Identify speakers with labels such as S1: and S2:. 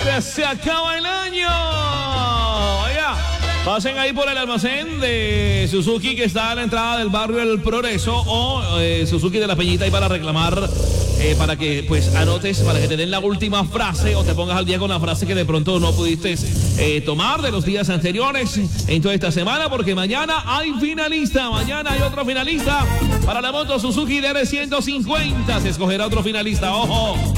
S1: Se acaba el año. Oiga, pasen ahí por el almacén de Suzuki que está a la entrada del barrio El Progreso o Suzuki de la Peñita y para reclamar, para que pues anotes, para que te den la última frase o te pongas al día con la frase que de pronto no pudiste tomar de los días anteriores en toda esta semana, porque mañana hay finalista, mañana hay otro finalista para la moto Suzuki DR150, se escogerá otro finalista, ojo.